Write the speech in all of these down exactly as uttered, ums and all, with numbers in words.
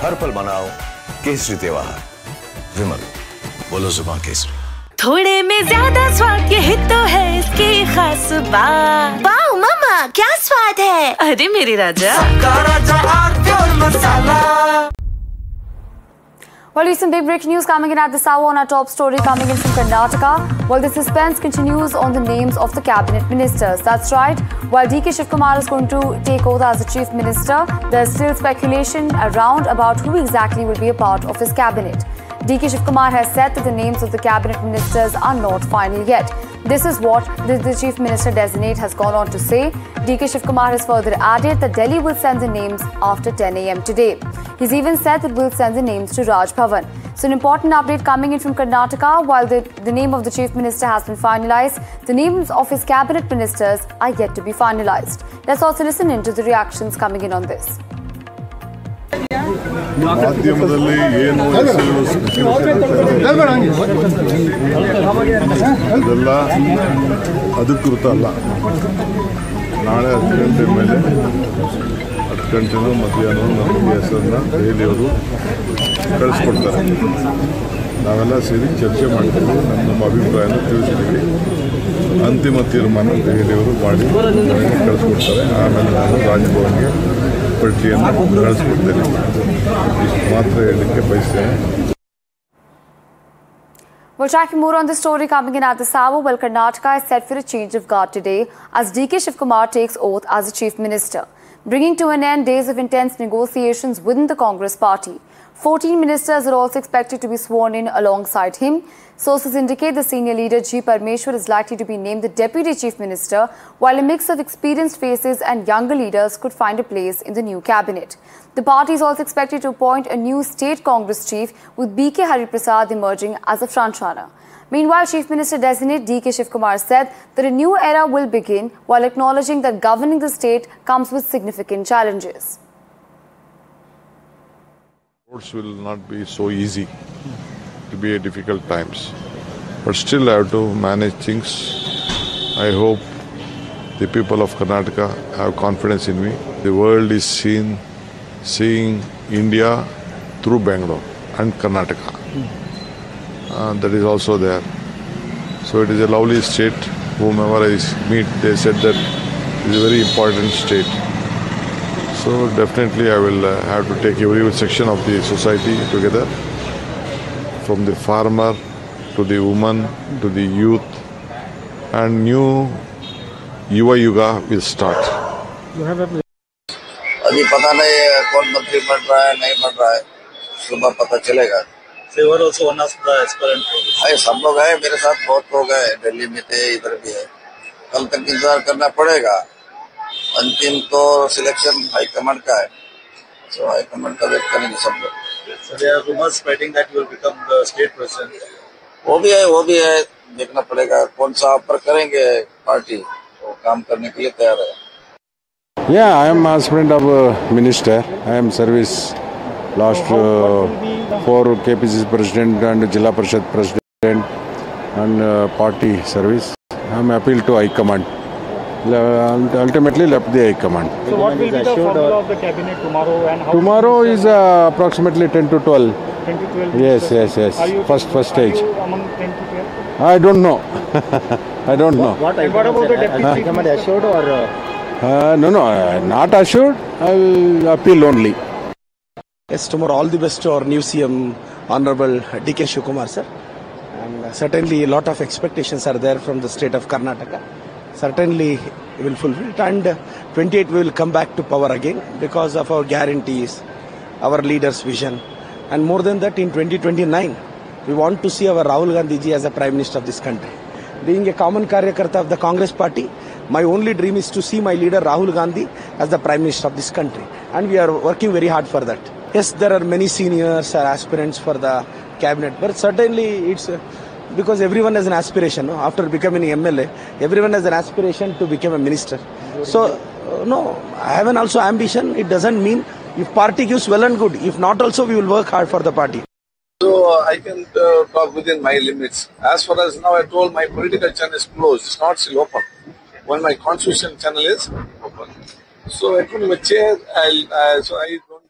हर पल मनाओ केसरी त्योहार। विमल, बोलो जुबान केसरी। थोड़े में ज्यादा स्वाद, यही तो है इसकी खास बात। वाओ मामा, क्या स्वाद है। अरे मेरे राजा, राजा और मसाला। Well, recent big breaking news coming in at this hour on our top story coming in from Karnataka. Well, the suspense continues on the names of the cabinet ministers. That's right. While D K Shivkumar is going to take oath as the chief minister, there's still speculation around about who exactly will be a part of his cabinet. D K Shivkumar has said that the names of the cabinet ministers are not final yet. This is what the, the chief minister designate has gone on to say. D K Shivkumar has further added that Delhi will send the names after ten a m today. He's even said that we'll send the names to Raj Bhavan. So an important update coming in from Karnataka. While the, the name of the chief minister has been finalized, the names of his cabinet ministers are yet to be finalized. Let's also listen in to the reactions coming in on this. ಮಾಧ್ಯಮದಲ್ಲಿ ಏನು ಅದೆಲ್ಲ ಅಧಿಕೃತ ಅಲ್ಲ. ನಾಳೆ ಹತ್ತು ಗಂಟೆ ಮೇಲೆ ಹತ್ತು ಗಂಟೆನೂ ಮಧ್ಯಾಹ್ನ ನಮಗೆ ಹೆಸರನ್ನ ದೆಹಲಿಯವರು ಕಳಿಸ್ಕೊಡ್ತಾರೆ. ನಾವೆಲ್ಲ ಸೇರಿ ಚರ್ಚೆ ಮಾಡ್ತೀವಿ, ನಮ್ಮ ನಮ್ಮ ಅಭಿಪ್ರಾಯನ ತಿಳಿಸ್ತೀವಿ. ಅಂತಿಮ ತೀರ್ಮಾನ ದೆಹಲಿಯವರು ಮಾಡಿ ಕಳಿಸ್ಕೊಡ್ತಾರೆ. ಆಮೇಲೆ ನಾನು ರಾಜಭವನ್ಗೆ ಪಟ್ಟಿಯನ್ನು ಕಳಿಸ್ಕೊಡ್ತೇನೆ. ಇಷ್ಟು ಮಾತ್ರ ಹೇಳಲಿಕ್ಕೆ ಬಯಸ್ತೇನೆ. We're tracking more on this story coming in at this hour. Well, Karnataka is set for a change of guard today as D K Shivkumar takes oath as the chief minister, bringing to an end days of intense negotiations within the Congress party. fourteen ministers are also expected to be sworn in alongside him. Sources indicate the senior leader G. Parmeshwar is likely to be named the deputy chief minister, while a mix of experienced faces and younger leaders could find a place in the new cabinet. The party is also expected to appoint a new state Congress chief, with B K Hariprasad emerging as a frontrunner. Meanwhile, Chief Minister designate D K Shivkumar said that a new era will begin, while acknowledging that governing the state comes with significant challenges. Roads will not be so easy. It will be a difficult times, but still I have to manage things. I hope the people of Karnataka have confidence in me. The world is seen, seeing India through Bangalore and Karnataka. Uh, that is also there. So it is a lovely state. Whomever I meet, they said that it is a very important state. So definitely I will uh, have to take every section of the society together, from the farmer to the woman to the youth, and new Yuva Yuga will start. अभी पता नहीं कौन मंत्री बन रहा है नहीं बन रहा है, सुबह पता चलेगा। भाई सब लोग आए मेरे साथ, बहुत लोग हैं, दिल्ली में थे, इधर भी है। कल तक इंतजार करना पड़ेगा। अंतिम तो सिलेक्शन हाईकमांड का है, सो हाईकमांड का वेट करेंगे सब लोग। So there are rumors spreading that you will become the state president. वो भी है, वो भी है, देखना पड़ेगा कौन सा ऑफर करेंगे पार्टी, तो काम करने के लिए तैयार है। Yeah, I am aspirant of uh, minister. I am service last uh, four K P C C president and Jilla Parishad president and uh, party service. I am appeal to High Command. Ultimately left the High Command. So what will be the formula of the cabinet tomorrow and how? Tomorrow is uh, approximately ten to twelve. ten to twelve. Yes, yes, yes. Are you, first, first stage. Are you among ten to twelve? I don't know. I don't know. What, what, what about the deputy chief minister? Assured or? Uh... Uh, no, no, uh, not assured. I will appeal only. Yes, tomorrow all the best to our new C M, Honorable D K Shivkumar sir. And uh, certainly a lot of expectations are there from the state of Karnataka. Certainly we will fulfill it, and uh, twenty-eight we will come back to power again because of our guarantees, our leaders' vision, and more than that, in twenty twenty-nine we want to see our Rahul Gandhi ji as the Prime Minister of this country. Being a common Karyakarta of the Congress party, my only dream is to see my leader Rahul Gandhi as the Prime Minister of this country, and we are working very hard for that. Yes, there are many seniors or aspirants for the cabinet, but certainly it's uh, because everyone has an aspiration. No? After becoming an M L A, everyone has an aspiration to become a minister. So, uh, no, I have an also ambition. It doesn't mean if party gives well and good. If not, also we will work hard for the party. So uh, I can uh, talk within my limits. As far as now, I told my political channel is closed. It's not still open. When my constitution channel is open. So I couldn't chair. I uh, so I don't.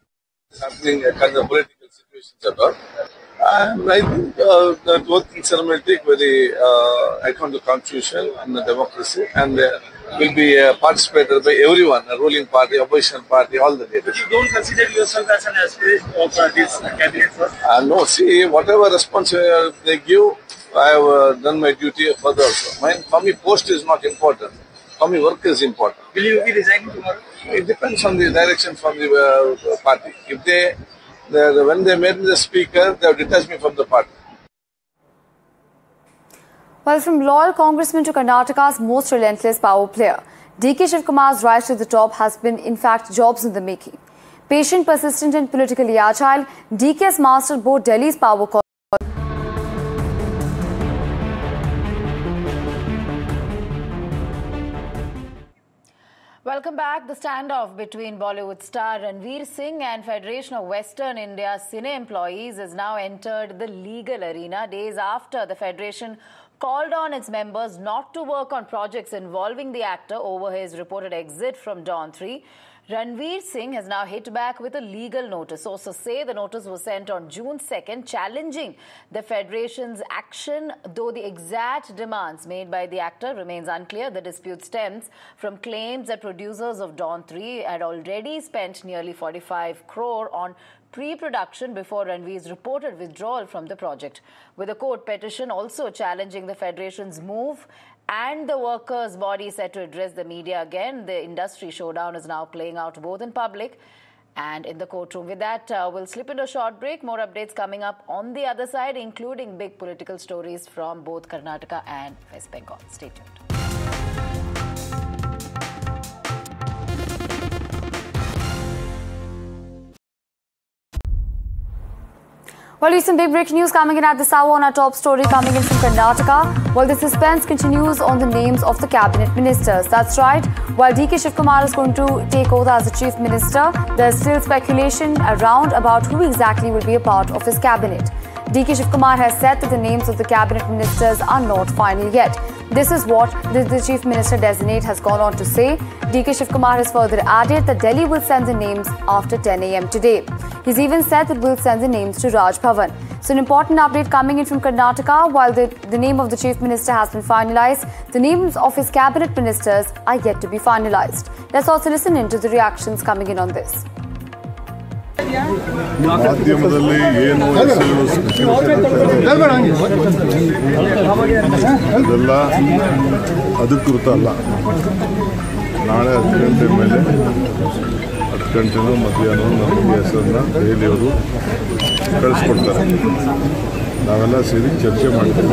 happening kind of political situations about. And I think uh, that both things will take very uh, account of the constitution and the democracy, and uh, will be uh, participated by everyone, a ruling party, opposition party, all the leaders. But you don't consider yourself as an aspiration of uh, this cabinet first? Uh, no, see, whatever response uh, they give, I have uh, done my duty further also. My, for me, post is not important. For me, work is important. Will you be resigning tomorrow? It depends on the direction from the uh, party. If they, they, when they made me the speaker, they have detached me from the party. Well, from loyal congressman to Karnataka's most relentless power player, D K Shivkumar's rise to the top has been, in fact, jobs in the making. Patient, persistent and politically agile, D K has mastered both Delhi's power call. Welcome back. The standoff between Bollywood star Ranveer Singh and Federation of Western India's cine employees has now entered the legal arena days after the Federation called on its members not to work on projects involving the actor over his reported exit from Dawn three. Ranveer Singh has now hit back with a legal notice. Sources say the notice was sent on June second, challenging the Federation's action, though the exact demands made by the actor remains unclear. The dispute stems from claims that producers of Dawn three had already spent nearly forty-five crore on pre-production before Ranveer's reported withdrawal from the project. With a court petition also challenging the Federation's move and the workers' body set to address the media again, the industry showdown is now playing out both in public and in the courtroom. With that, uh, we'll slip into a short break. More updates coming up on the other side, including big political stories from both Karnataka and West Bengal. Stay tuned. Well, recent big breaking news coming in at this hour on our top story coming in from Karnataka. Well, the suspense continues on the names of the cabinet ministers. That's right. While D K Shivkumar is going to take over as the chief minister, there's still speculation around about who exactly will be a part of his cabinet. D K Shivkumar has said that the names of the cabinet ministers are not final yet. This is what the, the chief minister designate has gone on to say. D K Shivkumar has further added that Delhi will send the names after ten A M today. He's even said that we'll send the names to Raj Bhavan. So an important update coming in from Karnataka. While the, the name of the chief minister has been finalized, the names of his cabinet ministers are yet to be finalized. Let's also listen in to the reactions coming in on this. ಮಾಧ್ಯಮದಲ್ಲಿ ಏನು ಅದೆಲ್ಲ ಅಧಿಕೃತ ಅಲ್ಲ. ನಾಳೆ ಹತ್ತು ಗಂಟೆ ಮೇಲೆ ಹತ್ತು ಗಂಟೆನೂ ಮಧ್ಯಾಹ್ನ ನಮ್ಮ ಹೆಸರನ್ನ ದೆಹಲಿಯವರು ಕಳಿಸ್ಕೊಡ್ತಾರೆ. ನಾವೆಲ್ಲ ಸೇರಿ ಚರ್ಚೆ ಮಾಡ್ತೀವಿ.